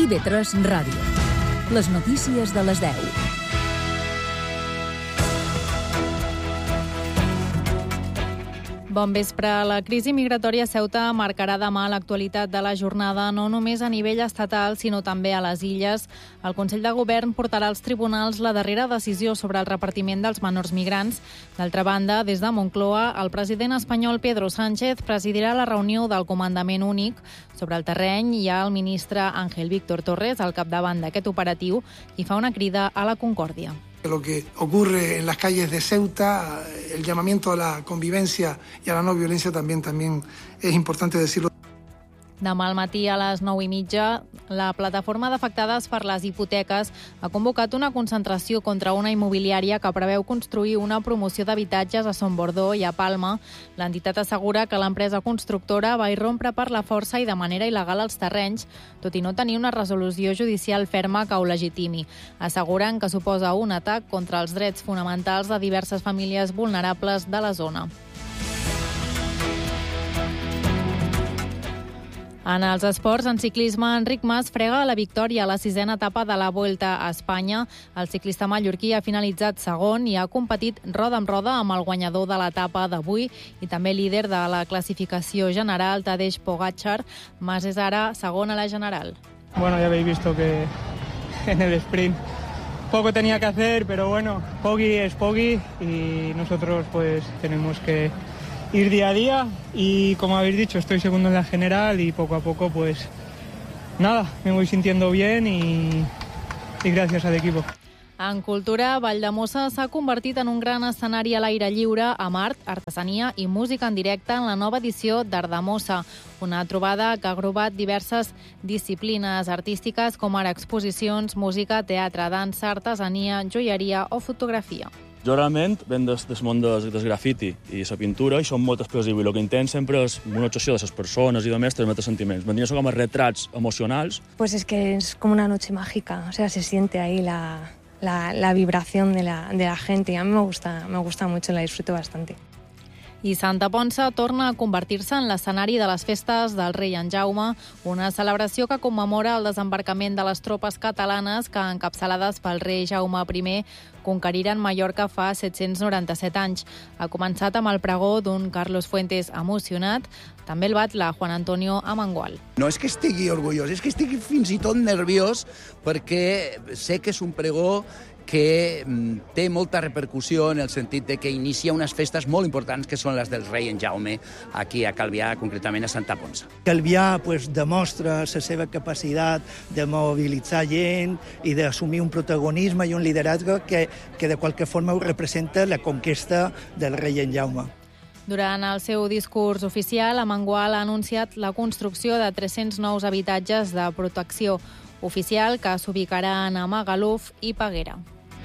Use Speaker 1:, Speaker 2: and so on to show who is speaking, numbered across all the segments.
Speaker 1: IB3 Ràdio. Les notícies de les 10.
Speaker 2: Bon vespre. La crisi migratòria a Ceuta marcarà demà l'actualitat de la jornada, no només a nivell estatal, sinó també a les illes. El Consell de Govern portarà als tribunals la darrera decisió sobre el repartiment dels menors migrants. D'altra banda, des de Moncloa, el president espanyol Pedro Sánchez presidirà la reunió del Comandament Únic. Sobre el terreny hi ha el ministre Ángel Víctor Torres al capdavant d'aquest operatiu i fa una crida a la concòrdia.
Speaker 3: Lo que ocurre en las calles de Ceuta, el llamamiento a la convivencia y a la no violencia también es importante decirlo.
Speaker 2: Demà al matí a les 9:30, la plataforma d'afectades per les hipoteques ha convocat una concentració contra una immobiliària que preveu construir una promoció d'habitatges a Son Bordó i a Palma. L'entitat assegura que l'empresa constructora va irrompre per la força i de manera il·legal als terrenys, tot i no tenir una resolució judicial ferma que ho legitimi. Asseguren que suposa un atac contra els drets fonamentals de diverses famílies vulnerables de la zona. En els esports, en ciclisme, Enric Mas frega la victòria a la 6a etapa de la Vuelta a Espanya. El ciclista mallorquí ha finalitzat segon i ha competit roda amb roda amb el guanyador de l'etapa d'avui i també líder de la classificació general, Tadej Pogačar. Mas és ara segon a la general.
Speaker 4: Bueno, ya habéis visto que en el sprint poco tenía que hacer, pero bueno, Poggi es Poggi y nosotros pues tenemos que ir día a día y, como habéis dicho, estoy segundo en la general y poco a poco, pues nada, me voy sintiendo bien y gracias al equipo.
Speaker 2: En cultura, Valldemossa s'ha convertit en un gran escenari a l'aire lliure amb art, artesania i música en directe en la nova edició d'Artdemossa, una trobada que ha agrupat diverses disciplines artístiques com ara exposicions, música, teatre, dansa, artesania, joieria o fotografia.
Speaker 5: Jo realment venc del món del grafiti i la pintura i som molt expressiu i el que intent sempre és una obsessió de les persones i de més transmetre sentiments. Vendria a ser com a retrats emocionals.
Speaker 6: Pues es que es como una noche mágica, o sea, se siente ahí la vibración de la gente y a mí me gusta mucho, la disfruto bastante.
Speaker 2: I Santa Ponça torna a convertir-se en l'escenari de les festes del rei en Jaume, una celebració que commemora el desembarcament de les tropes catalanes que, encapçalades pel rei Jaume I, conqueriren Mallorca fa 797 anys. Ha començat amb el pregó d'un Carlos Fuentes emocionat, també el batlle Juan Antonio Amengual.
Speaker 7: No és que estigui orgullós, és que estigui fins i tot nerviós perquè sé que és un pregó que té molta repercussió en el sentit de que inicia unes festes molt importants que són les del rei en Jaume aquí a Calvià, concretament a Santa Ponça.
Speaker 8: Calvià demostra la seva capacitat de mobilitzar gent i d'assumir un protagonisme i un lideratge que de qualque forma ho representa la conquesta del rei en Jaume.
Speaker 2: Durant el seu discurs oficial, Amengual ha anunciat la construcció de 300 nous habitatges de protecció oficial que s'ubicaran a Magaluf i Peguera.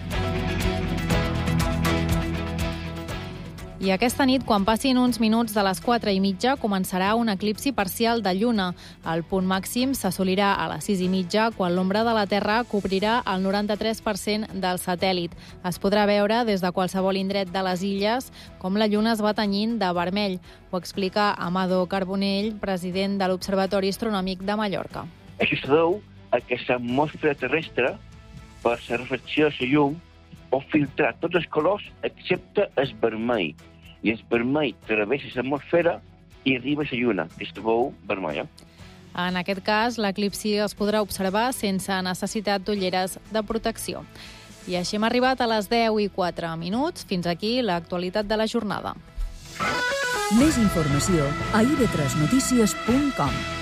Speaker 2: I aquesta nit, quan passin uns minuts de les 4:30, començarà un eclipsi parcial de lluna. El punt màxim s'assolirà a les 6:30, quan l'ombra de la Terra cobrirà el 93% del satèl·lit. Es podrà veure des de qualsevol indret de les illes com la lluna es va tenyint de vermell. Ho explica Amado Carbonell, president de l'Observatori Astronòmic de Mallorca.
Speaker 9: Això es deu a que l'atmosfera terrestre, per la refracció de la llum, pot filtrar tots els colors excepte el vermell. I el vermell travessa l'atmosfera i arriba a la lluna, que es veu vermella.
Speaker 2: En aquest cas, l'eclipsi es podrà observar sense necessitat d'ulleres de protecció. I així hem arribat a les 10:04. Fins aquí l'actualitat de la jornada.
Speaker 1: Més informació a ib3notícies.com.